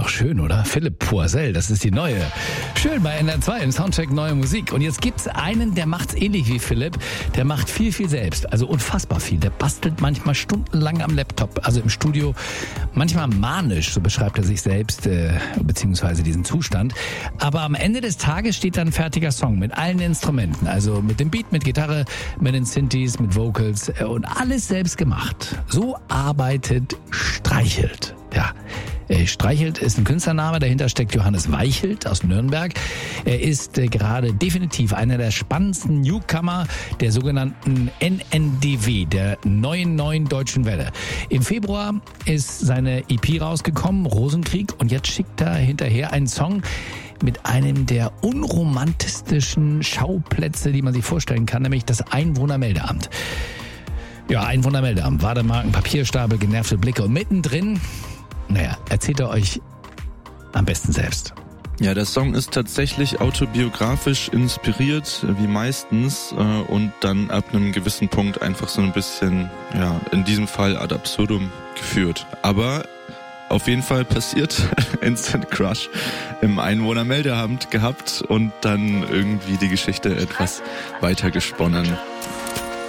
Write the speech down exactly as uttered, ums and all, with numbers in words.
doch schön, oder? Philipp Poisel, das ist die neue. Schön bei N R zwei im Soundcheck neue Musik. Und jetzt gibt's einen, der macht's ähnlich wie Philipp. Der macht viel, viel selbst. Also unfassbar viel. Der bastelt manchmal stundenlang am Laptop, also im Studio. Manchmal manisch, so beschreibt er sich selbst, äh, beziehungsweise diesen Zustand. Aber am Ende des Tages steht dann ein fertiger Song mit allen Instrumenten. Also mit dem Beat, mit Gitarre, mit den Synthes, mit Vocals äh, und alles selbst gemacht. So arbeitet Streichelt. Ja, Streichelt ist ein Künstlername, dahinter steckt Johannes Weichelt aus Nürnberg. Er ist äh, gerade definitiv einer der spannendsten Newcomer der sogenannten N N D W, der neuen neuen deutschen Welle. Im Februar ist seine E P rausgekommen, Rosenkrieg, und jetzt schickt er hinterher einen Song mit einem der unromantischsten Schauplätze, die man sich vorstellen kann, nämlich das Einwohnermeldeamt. Ja, Einwohnermeldeamt, Wademarken, Papierstapel, genervte Blicke und mittendrin, naja, erzählt er euch am besten selbst. Ja, der Song ist tatsächlich autobiografisch inspiriert, wie meistens, und dann ab einem gewissen Punkt einfach so ein bisschen, ja, in diesem Fall ad absurdum geführt. Aber auf jeden Fall passiert, Instant Crush im Einwohnermeldeamt gehabt und dann irgendwie die Geschichte etwas weiter gesponnen.